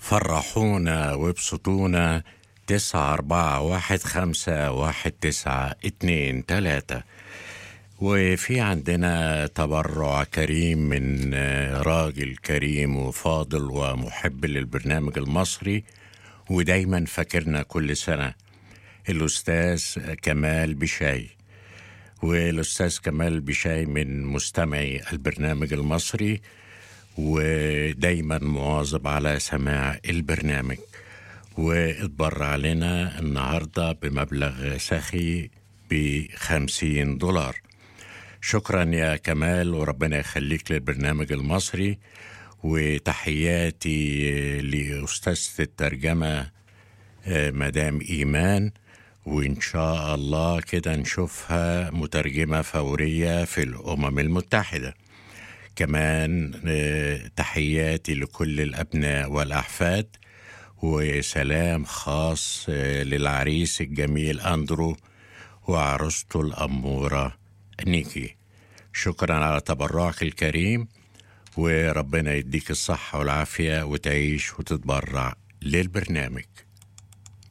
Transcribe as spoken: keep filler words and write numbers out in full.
فرحونا وابسطونا. تسعة أربعة واحد خمسة واحد تسعة اتنين تلاتة. وفي عندنا تبرع كريم من راجل كريم وفاضل ومحب للبرنامج المصري ودايما فاكرنا كل سنة، الأستاذ كمال بشاي. والأستاذ كمال بشاي من مستمعي البرنامج المصري ودايما مواظب على سماع البرنامج، واتبرع لنا النهاردة بمبلغ سخي بخمسين دولار. شكرا يا كمال وربنا يخليك للبرنامج المصري. وتحياتي لأستاذة الترجمة مدام إيمان، وإن شاء الله كده نشوفها مترجمة فورية في الأمم المتحدة. كمان تحياتي لكل الأبناء والأحفاد، وسلام خاص للعريس الجميل أندرو وعروسته الأمورة نيكي. شكرا على تبرعك الكريم، وربنا يديك الصحة والعافية وتعيش وتتبرع للبرنامج.